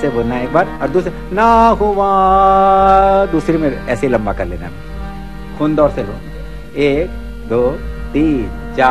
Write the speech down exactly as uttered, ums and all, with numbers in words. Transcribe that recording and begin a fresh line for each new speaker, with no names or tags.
ऐसे बोलना है एक बार, और दूसरे ना हुआ, दूसरी में ऐसे लंबा कर लेना। खून दौर से लो, एक दो तीन